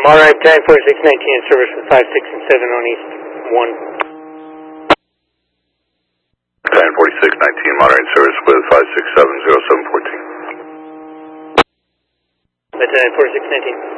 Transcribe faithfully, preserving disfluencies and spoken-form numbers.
All right, Battalion forty-six nineteen in service with five, six, and seven on East one. Battalion forty-six nineteen monitoring service with five six seven zero seven fourteen. Battalion forty-six nineteen.